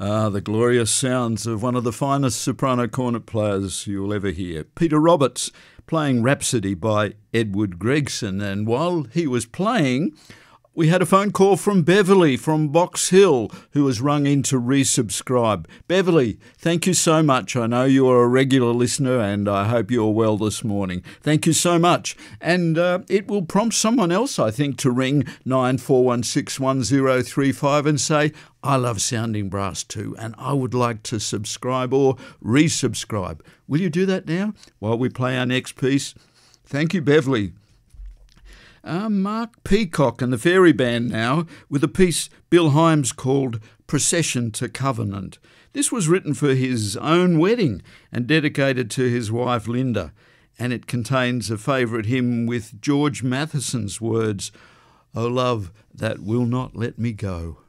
The glorious sounds of one of the finest soprano cornet players you'll ever hear, Peter Roberts, playing Rhapsody by Edward Gregson. And while he was playing, we had a phone call from Beverly from Box Hill, who has rung in to resubscribe. Beverly, thank you so much. I know you are a regular listener and I hope you're well this morning. Thank you so much. And it will prompt someone else, I think, to ring 94161035 and say, I love Sounding Brass too, and I would like to subscribe or resubscribe. Will you do that now while we play our next piece? Thank you, Beverly. Mark Peacock and the Fairy Band now with a piece Bill Himes called Procession to Covenant. This was written for his own wedding and dedicated to his wife Linda, and it contains a favourite hymn with George Matheson's words, "O love that will not let me go."